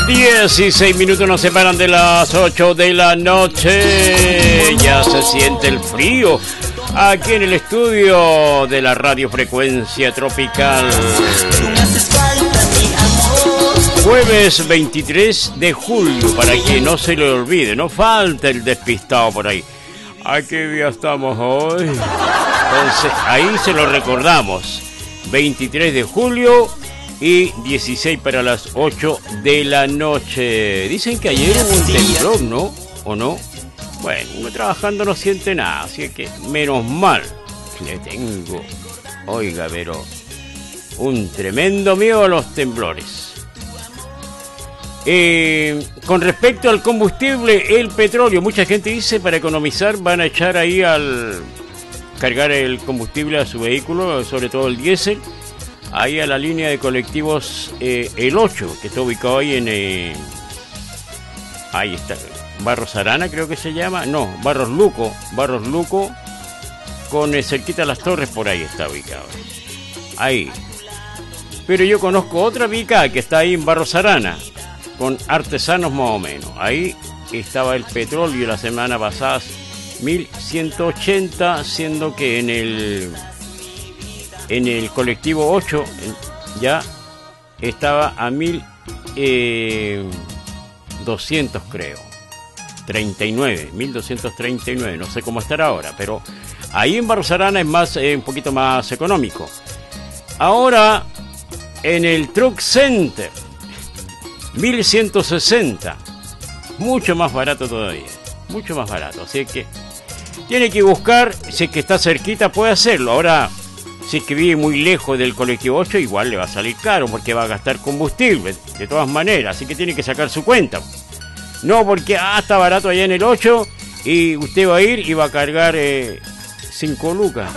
16 minutos nos separan de las 8 de la noche. Ya se siente el frío aquí en el estudio de la Radio Frecuencia Tropical. Jueves 23 de julio, para que no se le olvide, no falta el despistado por ahí. ¿A qué día estamos hoy? Entonces, ahí se lo recordamos. 23 de julio y 16 para las 8 de la noche. Dicen que ayer hubo un temblor, ¿no? ¿O no? Bueno, uno trabajando no siente nada, así que menos mal le tengo. Oiga, pero un tremendo miedo a los temblores. Con respecto al combustible, el petróleo, mucha gente dice para economizar van a echar ahí al cargar el combustible a su vehículo, sobre todo el diésel, ahí a la línea de colectivos el 8, que está ubicado ahí en... ahí está, Barros Arana creo que se llama, no, Barros Luco, con cerquita de las Torres, por ahí está ubicado. Ahí. Pero yo conozco otra vica que está ahí en Barros Arana, con artesanos más o menos. Ahí estaba el petróleo la semana pasada, 1180, siendo que en el colectivo 8 ya estaba a 1200 creo, 1239, no sé cómo estará ahora, pero ahí en Barros Arana es más, un poquito más económico. Ahora en el Truck Center 1160, mucho más barato todavía, mucho más barato, así que tiene que buscar, si es que está cerquita puede hacerlo. Ahora, si es que vive muy lejos del colectivo 8, igual le va a salir caro porque va a gastar combustible, de todas maneras, así que tiene que sacar su cuenta. No porque, está barato allá en el 8 y usted va a ir y va a cargar 5 lucas.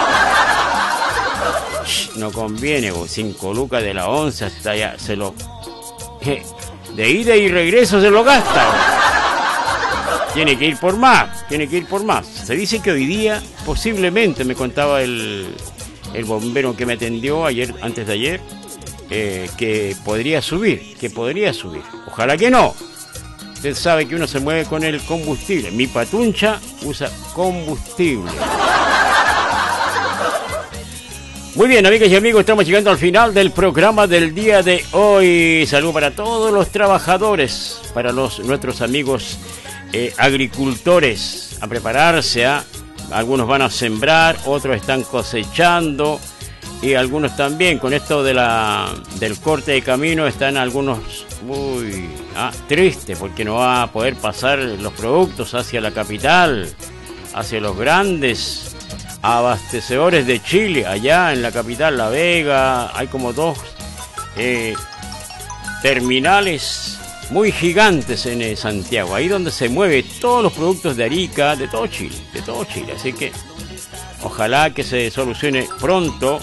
No conviene, 5 lucas de la 11 hasta allá, se lo... de ida y regreso se lo gasta. Tiene que ir por más. Se dice que hoy día, posiblemente, me contaba el bombero que me atendió antes de ayer, que podría subir. Ojalá que no. Usted sabe que uno se mueve con el combustible. Mi patuncha usa combustible. Muy bien, amigas y amigos, estamos llegando al final del programa del día de hoy. Saludos para todos los trabajadores, para nuestros amigos agricultores, a prepararse. Algunos van a sembrar, otros están cosechando y algunos también. Con esto del corte de camino están algunos muy tristes porque no va a poder pasar los productos hacia la capital, hacia los grandes abastecedores de Chile. Allá en la capital, La Vega, hay como 2 terminales muy gigantes en Santiago, ahí donde se mueve todos los productos de Arica, de todo Chile, así que ojalá que se solucione pronto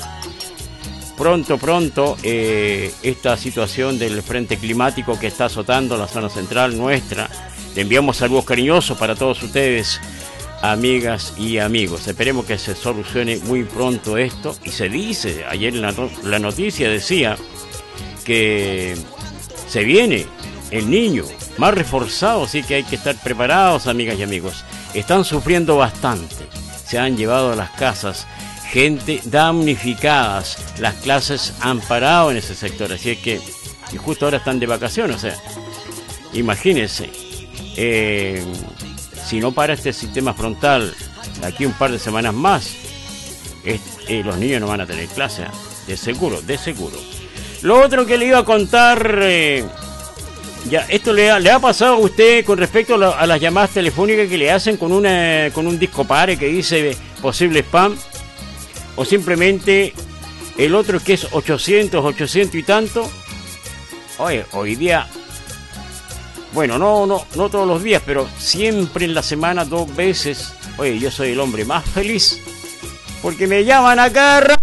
esta situación del frente climático que está azotando la zona central nuestra. Le enviamos saludos cariñosos para todos ustedes, amigas y amigos. Esperemos que se solucione muy pronto esto. Y se dice, ayer la noticia decía que se viene el niño más reforzado, así que hay que estar preparados, amigas y amigos. Están sufriendo bastante, se han llevado a las casas gente damnificadas, las clases han parado en ese sector, así que y justo ahora están de vacaciones, o sea, imagínense, si no para este sistema frontal de aquí un par de semanas más, los niños no van a tener clase, de seguro. Lo otro que le iba a contar, ya, esto le ha pasado a usted con respecto a las llamadas telefónicas que le hacen con un disco pare que dice posible spam, o simplemente el otro que es 800 y tanto. Oye, hoy día, bueno, no todos los días, pero siempre en la semana 2 veces. Oye, yo soy el hombre más feliz porque me llaman acá,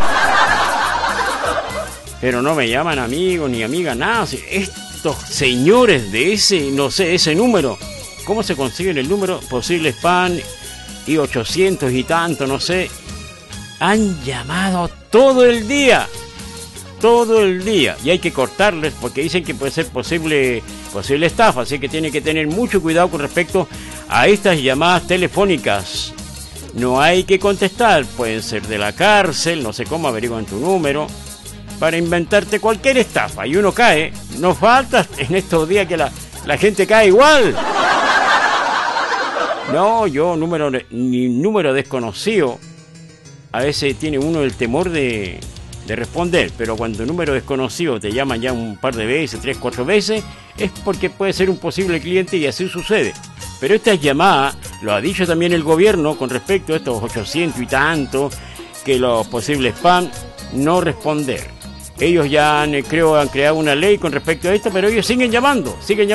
pero no me llaman amigos ni amigas, nada. Estos señores de ese número, ¿cómo se consiguen el número? Posible spam y 800 y tanto, no sé. Han llamado todo el día. todo el día y hay que cortarles porque dicen que puede ser posible estafa, así que tiene que tener mucho cuidado con respecto a estas llamadas telefónicas. No hay que contestar, pueden ser de la cárcel, no sé cómo averiguan tu número, para inventarte cualquier estafa y uno cae. No falta en estos días que la gente cae igual. No, yo número desconocido, a veces tiene uno el temor de responder, pero cuando un número desconocido te llaman ya un par de veces, 3, 4 veces, es porque puede ser un posible cliente y así sucede. Pero estas llamadas, lo ha dicho también el gobierno con respecto a estos 800 y tanto, que los posibles spam, no responder. Ellos ya han creado una ley con respecto a esto, pero ellos siguen llamando.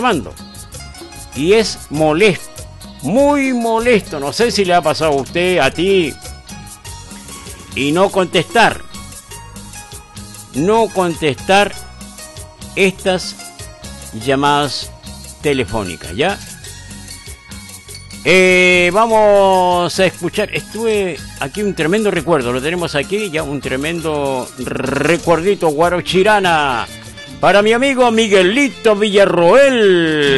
Y es molesto, muy molesto. No sé si le ha pasado a usted, a ti, y no contestar estas llamadas telefónicas, ¿ya? Vamos a escuchar. Estuve aquí un tremendo recuerdo. Lo tenemos aquí ya, un tremendo recuerdito guarochirana para mi amigo Miguelito Villarroel.